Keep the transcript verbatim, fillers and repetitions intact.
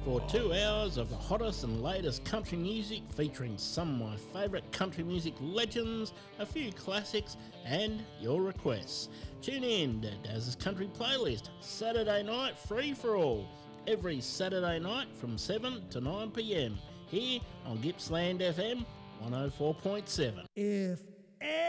for two hours of the hottest and latest country music featuring some of my favourite country music legends, a few classics and your requests. Tune in to Daz's Country Playlist, Saturday night free for all, every Saturday night from seven to nine p m here on Gippsland F M one oh four point seven. If